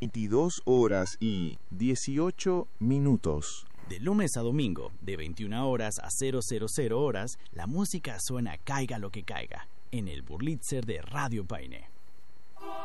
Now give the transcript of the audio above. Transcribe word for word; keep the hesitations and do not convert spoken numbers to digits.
veintidós horas y dieciocho minutos. De lunes a domingo, de veintiuna horas a cero cero horas, la música suena caiga lo que caiga, en el Burlitzer de Radio Paine.